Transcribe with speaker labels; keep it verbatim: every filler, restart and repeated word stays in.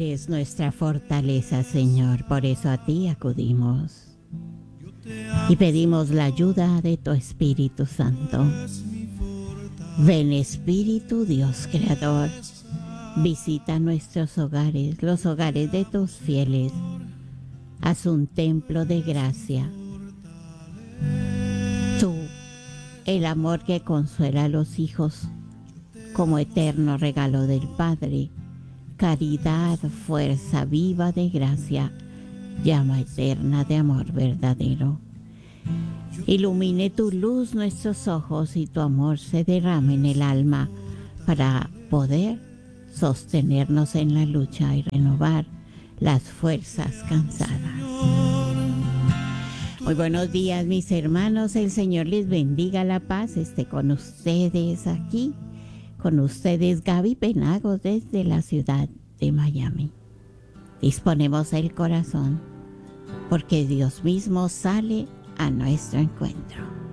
Speaker 1: eres nuestra fortaleza, Señor, por eso a ti acudimos. Y pedimos la ayuda de tu Espíritu Santo. Ven, Espíritu Dios Creador, visita nuestros hogares, los hogares de tus fieles. Haz un templo de gracia. Tú, el amor que consuela a los hijos, como eterno regalo del Padre, caridad, fuerza viva de gracia, llama eterna de amor verdadero. Ilumine tu luz nuestros ojos y tu amor se derrame en el alma para poder sostenernos en la lucha y renovar las fuerzas cansadas. Muy buenos días, mis hermanos. El Señor les bendiga, la paz esté con ustedes aquí. Con ustedes Gaby Penagos desde la ciudad de Miami. Disponemos el corazón porque Dios mismo sale a nuestro encuentro.